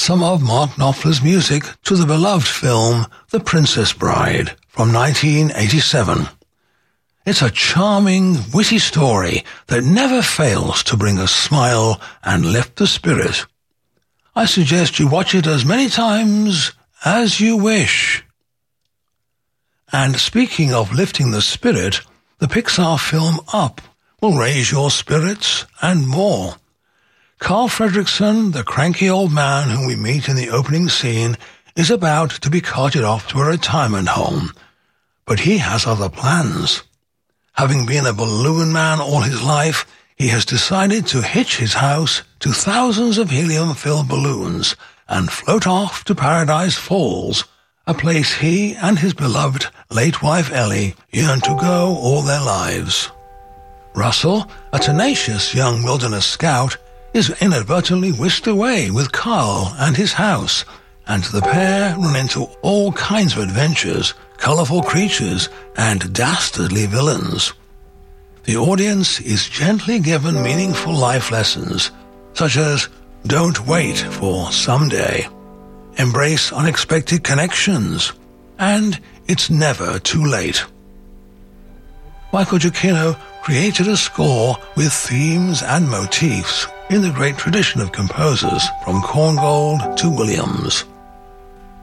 some of Mark Knopfler's music to the beloved film The Princess Bride from 1987. It's a charming, witty story that never fails to bring a smile and lift the spirit. I suggest you watch it as many times as you wish. And speaking of lifting the spirit, the Pixar film Up will raise your spirits and more. Carl Fredricksen, the cranky old man whom we meet in the opening scene, is about to be carted off to a retirement home. But he has other plans. Having been a balloon man all his life, he has decided to hitch his house to thousands of helium-filled balloons and float off to Paradise Falls, a place he and his beloved late wife Ellie yearn to go all their lives. Russell, a tenacious young wilderness scout, is inadvertently whisked away with Carl and his house, and the pair run into all kinds of adventures, colorful creatures, and dastardly villains. The audience is gently given meaningful life lessons, such as don't wait for someday, embrace unexpected connections, and it's never too late. Michael Giacchino created a score with themes and motifs in the great tradition of composers from Korngold to Williams.